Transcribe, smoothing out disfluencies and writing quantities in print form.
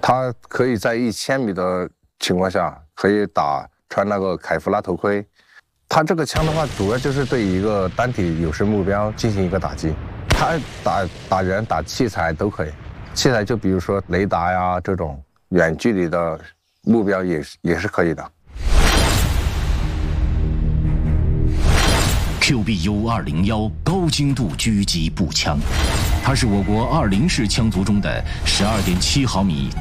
它可以在1000米的情况下可以穿那个凯夫拉头盔。它这个枪的话，主要就是对一个单体有生目标进行一个打击。它打人、打器材都可以。器材就比如说雷达呀这种远距离的目标也是可以的。 QBU-201高精度狙击步枪，它是我国20式枪族中的12.7毫米